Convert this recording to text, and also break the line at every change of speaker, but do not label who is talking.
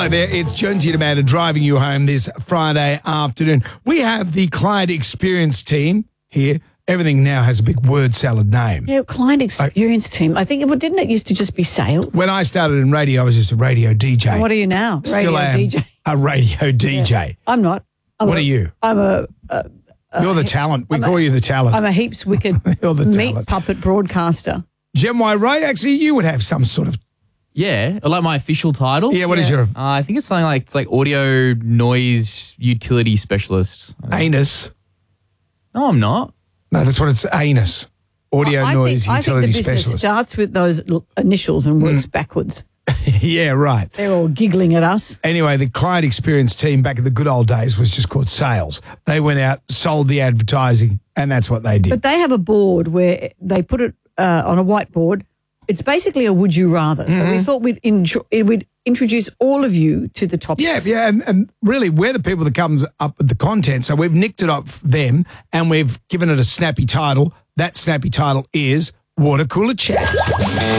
Hello there, it's Jonesy and Amanda driving you home this Friday afternoon. We have the client experience team here. Everything now has a big word salad name.
Yeah, client experience team. I think, didn't it used to just be sales?
When I started in radio, I was just a radio DJ.
What are you now?
Still am
DJ.
a radio DJ.
Yeah. I'm not.
What are you?
I'm
You're the talent. We call you the talent.
I'm a heaps wicked
You're the
meat
talent.
puppet broadcaster.
Gem Y. Ray, actually, you would have some sort of...
Yeah, like my official title.
Yeah, what is your...
I think it's something like audio noise utility specialist.
Anus.
No, I'm not.
No, that's what it's, anus. Audio noise
I
utility
think the business
specialist.
starts with those initials and works backwards.
Yeah, right.
They're all giggling at us.
Anyway, the client experience team back in the good old days was just called sales. They went out, sold the advertising, and that's what they did.
But they have a board where they put it on a whiteboard. It's basically a would you rather. So we thought we'd introduce all of you to the topics.
Yeah, and really we're the people that comes up with the content. So we've nicked it off them and we've given it a snappy title. That snappy title is Water Cooler Chat.